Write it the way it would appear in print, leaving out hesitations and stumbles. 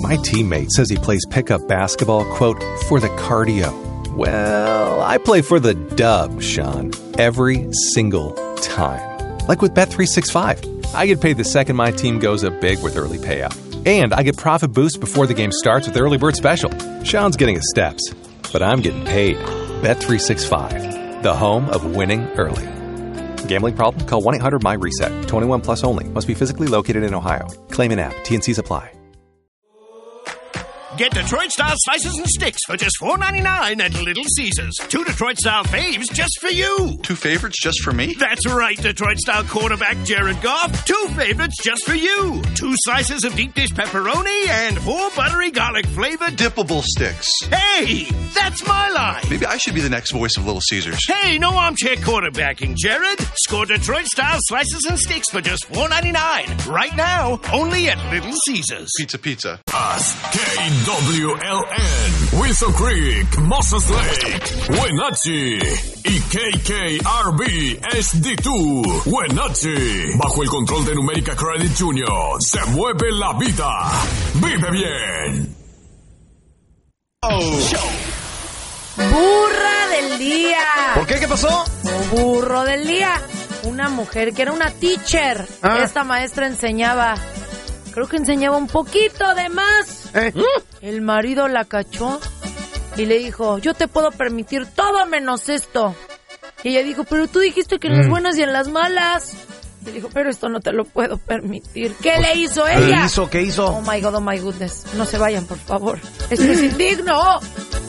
My teammate says he plays pickup basketball, quote, for the cardio. Well, I play for the dub, Sean, every single time. Like with Bet365. I get paid the second my team goes up big with early payout. And I get profit boost before the game starts with Early Bird Special. Sean's getting his steps, but I'm getting paid. Bet365, the home of winning early. Gambling problem? Call 1-800-MY-RESET. 21 plus only. Must be physically located in Ohio. Claim in app. T&Cs apply. Get Detroit-style slices and sticks for just $4.99 at Little Caesars. 2 Detroit-style faves just for you. 2 favorites just for me? That's right, Detroit-style quarterback Jared Goff. 2 favorites just for you. 2 slices of deep dish pepperoni and 4 buttery garlic-flavored dippable sticks. Hey, that's my line. Maybe I should be the next voice of Little Caesars. Hey, no armchair quarterbacking, Jared. Score Detroit-style slices and sticks for just $4.99. Right now, only at Little Caesars. Pizza. KWLN, Wilson Creek, Moses Lake, Wenatchee y KKRB HD2, Wenatchee. Bajo el control de Numérica Credit Jr. Se mueve la vida. Vive bien. Burra del día. ¿Por qué? ¿Qué pasó? Burro del día. Una mujer que era una teacher. Esta maestra enseñaba, creo que enseñaba un poquito de más. El marido la cachó y le dijo, yo te puedo permitir todo menos esto. Y ella dijo, pero tú dijiste que en las buenas y en las malas. Y dijo, pero esto no te lo puedo permitir. ¿Qué le hizo ella? ¿Qué hizo? Oh my God, oh my goodness. No se vayan, por favor. Esto es indigno.